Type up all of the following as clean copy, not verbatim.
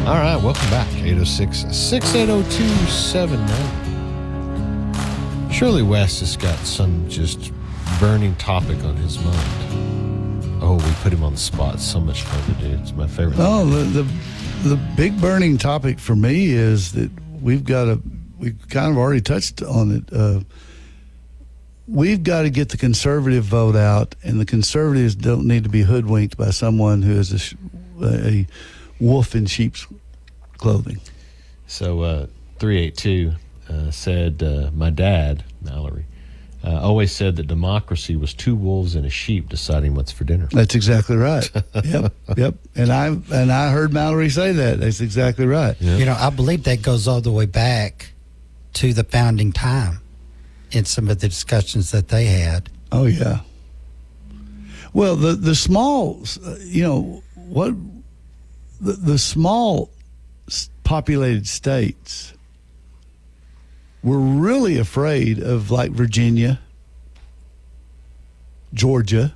All right, welcome back. 806-680-2790. Shirley West has got some just burning topic on his mind. Oh, we put him on the spot. So much fun to do. It's my favorite. No, the big burning topic for me is that we've kind of already touched on it. We've got to get the conservative vote out, and the conservatives don't need to be hoodwinked by someone who is a wolf in sheep's clothing. So 382 said, my dad, Mallory, always said that democracy was two wolves and a sheep deciding what's for dinner. That's exactly right. Yep. And I heard Mallory say that. That's exactly right. Yep. I believe that goes all the way back to the founding time in some of the discussions that they had. Oh, yeah. Well, the small, the small populated states were really afraid of, like, Virginia, Georgia,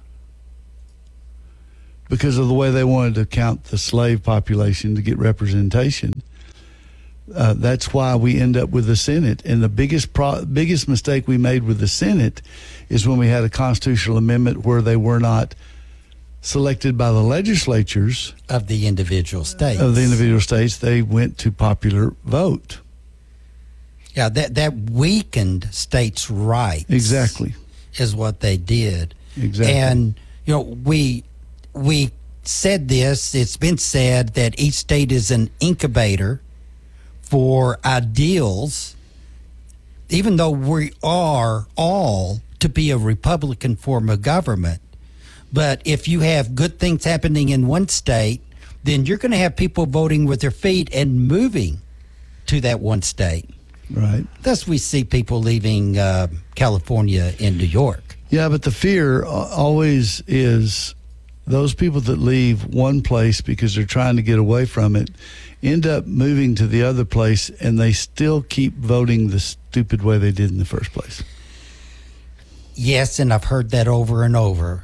because of the way they wanted to count the slave population to get representation. That's why we end up with the Senate. And the biggest mistake we made with the Senate is when we had a constitutional amendment where they were not selected by the legislatures of the individual states. They went to popular vote. Yeah, that weakened states' rights. Exactly. Is what they did. Exactly. And, we said this, it's been said that each state is an incubator for ideals, even though we are all to be a Republican form of government. But if you have good things happening in one state, then you're going to have people voting with their feet and moving to that one state. Right. Thus, we see people leaving California and New York. Yeah, but the fear always is those people that leave one place because they're trying to get away from it end up moving to the other place, and they still keep voting the stupid way they did in the first place. Yes, and I've heard that over and over.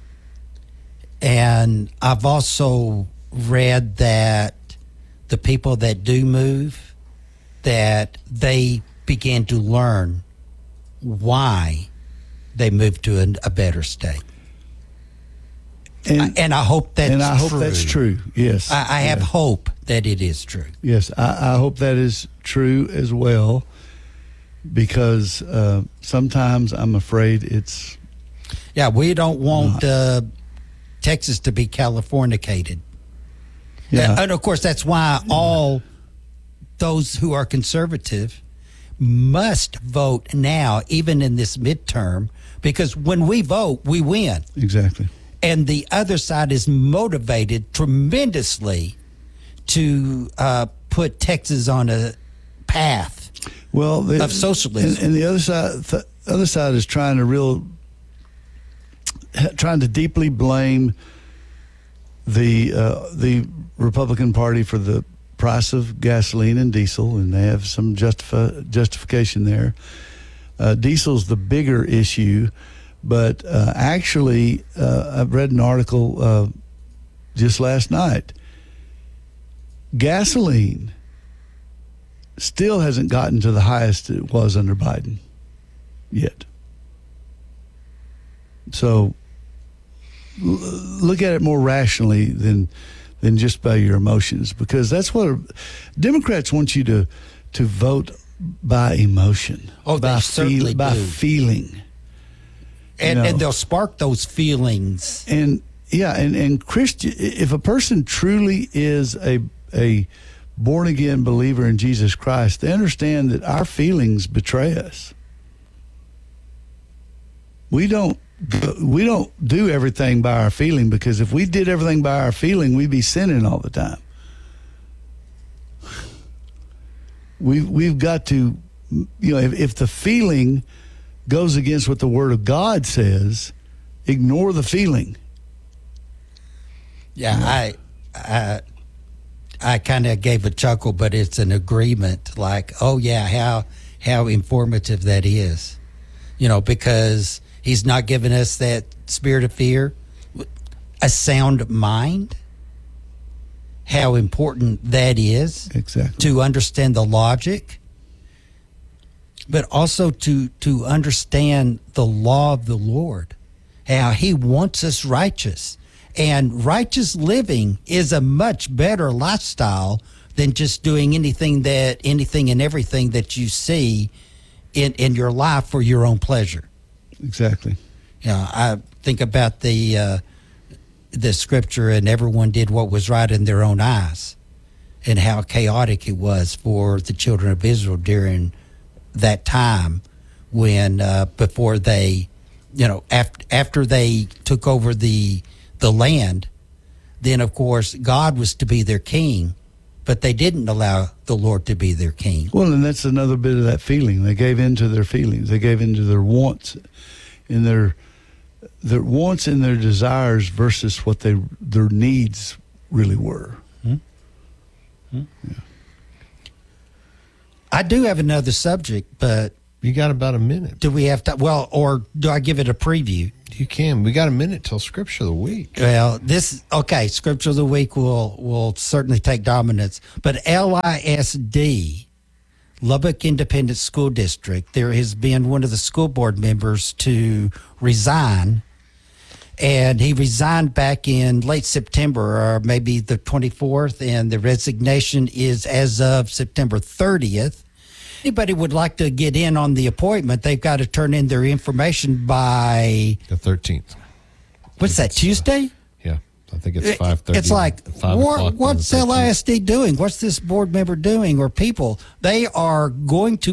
And I've also read that the people that do move, that they begin to learn why they moved to a better state. And I hope that's true. And I hope that's true, yes. I have hope that it is true. Yes, I hope that is true as well, because sometimes I'm afraid it's... Yeah, we don't want Texas to be Californicated. Yeah. And, of course, that's why all those who are conservative must vote now, even in this midterm, because when we vote, we win. Exactly. And the other side is motivated tremendously to put Texas on a path of socialism. And the other side is trying to deeply blame the Republican Party for the price of gasoline and diesel, and they have some justification there. Diesel's the bigger issue. But actually, I've read an article just last night. Gasoline still hasn't gotten to the highest it was under Biden yet. So look at it more rationally than just by your emotions, because that's what Democrats want you to vote by emotion. Oh, they certainly by do. feeling. And they'll spark those feelings. And Christian, if a person truly is a born again believer in Jesus Christ, they understand that our feelings betray us. We don't do everything by our feeling, because if we did everything by our feeling, we'd be sinning all the time. We've got to, if the feeling goes against what the Word of God says, ignore the feeling. Yeah, I kind of gave a chuckle, but it's an agreement. Like, oh yeah, how informative that is, because He's not given us that spirit of fear, a sound mind. how important that is Exactly. to understand the logic, but also to understand the law of the Lord, how he wants us righteous. And righteous living is a much better lifestyle than just doing anything and everything that you see in your life for your own pleasure. Exactly. I think about the scripture, and everyone did what was right in their own eyes, and how chaotic it was for the children of Israel during that time when before they, after they took over the land, then of course God was to be their king, but they didn't allow the Lord to be their king. Well, and that's another bit of that feeling. They gave in to their feelings. They gave in to their wants and their wants and their desires versus what their needs really were. Yeah. I do have another subject, but You got about a minute. do we have to? Well, or do I give it a preview? You can. We got a minute till Scripture of the Week. Well, Scripture of the Week will certainly take dominance. But LISD, Lubbock Independent School District, there has been one of the school board members to resign, and he resigned back in late September, or maybe the 24th, and the resignation is as of September 30th. Anybody would like to get in on the appointment, they've got to turn in their information by, The 13th. what's that, Tuesday? Yeah. I think it's 5:30. It's like, 5 o'clock on the what's 13th. LISD doing? What's this board member doing? Or people, they are going to